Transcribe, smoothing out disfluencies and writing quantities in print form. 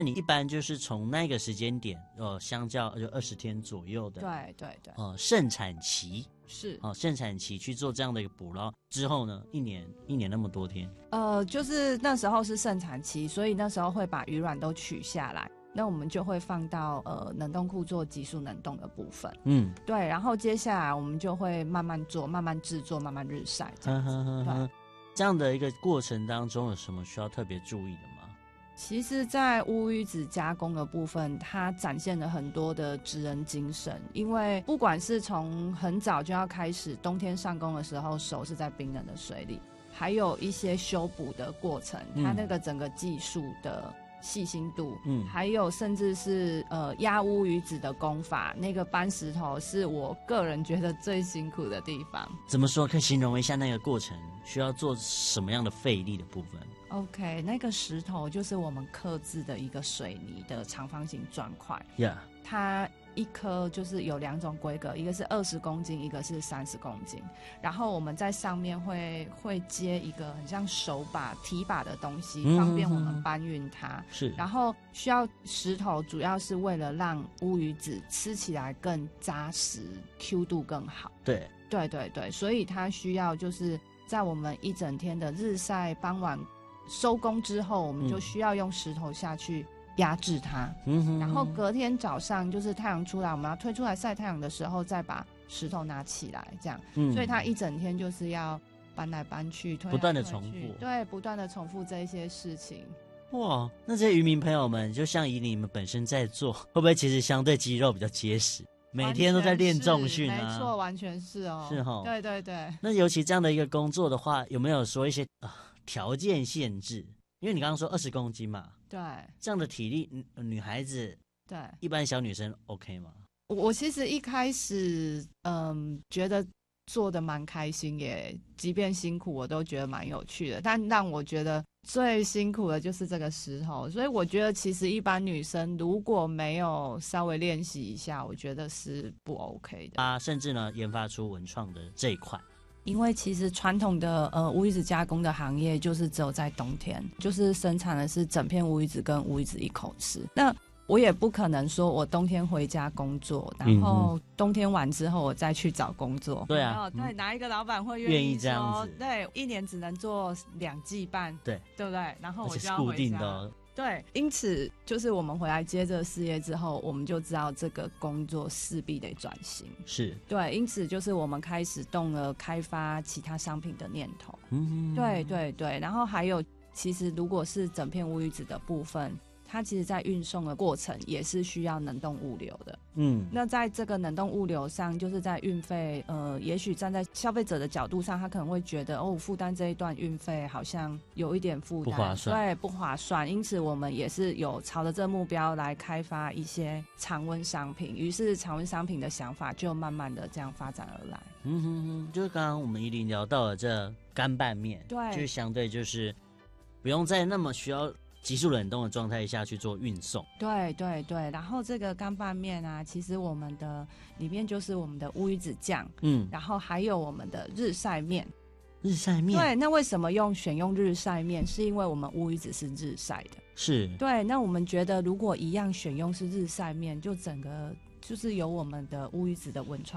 你一般就是从那个时间点，相较就20天左右的， 对对对， 盛产期是盛产期去做这样的一个捕捞之后呢，一年那么多天， 就是那时候是盛产期，所以那时候会把鱼卵都取下来。那我们就会放到冷冻库做急速冷冻的部分，对，然后接下来我们就会慢慢做、慢慢制作、慢慢日晒这样子。对， 这样的一个过程当中有什么需要特别注意的吗？ 其实在乌鱼子加工的部分，它展现了很多的职人精神，因为不管是从很早就要开始，冬天上工的时候手是在冰冷的水里，还有一些修补的过程，它那个整个技术的细心度，还有甚至是压乌鱼子的功法，那个搬石头是我个人觉得最辛苦的地方。 怎么说？可以形容一下那个过程需要做什么样的费力的部分？ OK， 那个石头就是我们刻制的一个水泥的长方形砖块，它一颗就是有2种规格，一个是20公斤，一个是30公斤。然后我们在上面会接一个很像手把、提把的东西，方便我们搬运它。 是， 然后需要石头，主要是为了让乌鱼子吃起来更扎实、Q 度更好。 对， 对对对，所以它需要就是在我们一整天的日晒，傍晚收工之后，我们就需要用石头下去压制它，然后隔天早上就是太阳出来，我们要推出来晒太阳的时候，再把石头拿起来，这样，所以它一整天就是要搬来搬去，推来推去， 不断的重复， 对，不断的重复这一些事情。 哇，那这些渔民朋友们，就像以你们本身在做，会不会其实相对肌肉比较结实？每天都在练重训啊？ 没错，完全是哦， 是齁， 对对对。 那尤其这样的一个工作的话，有没有说一些条件限制？因为你刚刚说20公斤嘛， 对， 这样的体力，女孩子， 对， 一般小女生 OK 吗？ 我其实一开始，觉得做的蛮开心耶，即便辛苦，我都觉得蛮有趣的。但让我觉得最辛苦的就是这个石头，所以我觉得其实一般女生如果没有稍微练习一下，我觉得是不 OK 的。 甚至呢，研发出文创的这一块。 因为其实传统的乌鱼子加工的行业就是只有在冬天，就是生产的是整片乌鱼子跟乌鱼子一口吃。那我也不可能说我冬天回家工作，然后冬天完之后我再去找工作。 对啊， 对，哪一个老板会意愿这样子？ 对，一年只能做2季半， 对不对？然后我就要固定的。 对，因此就是我们回来接这个事业之后，我们就知道这个工作势必得转型。 是， 对，因此就是我们开始动了开发其他商品的念头。对对对，然后还有，其实如果是整片乌鱼子的部分，它其实在运送的过程也是需要冷冻物流的。那在这个冷冻物流上，就是在运费，也许站在消费者的角度上，他可能会觉得负担这一段运费好像有一点负担， 不划算， 对，不划算。因此我们也是有朝着这个目标来开发一些常温商品，于是常温商品的想法就慢慢的这样发展而来。 就是刚刚我们依琳聊到了这干拌面， 对， 就相对就是不用在那么需要急速冷冻的状态下去做运送。 对对对，然后这个干拌面啊，其实我们的里面就是我们的乌鱼子酱，然后还有我们的日晒面。 日晒面， 对，那为什么选用日晒面？是因为我们乌鱼子是日晒的。 是， 对，那我们觉得如果一样选用是日晒面，就整个就是有我们的乌鱼子的文创